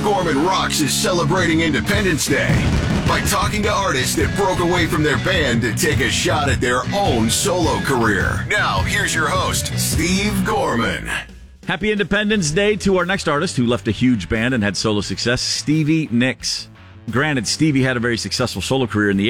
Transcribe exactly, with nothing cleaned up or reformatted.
Gorman Rocks is celebrating Independence Day by talking to artists that broke away from their band to take a shot at their own solo career. Now, here's your host, Steve Gorman. Happy Independence Day to our next artist who left a huge band and had solo success, Stevie Nicks. Granted, Stevie had a very successful solo career in the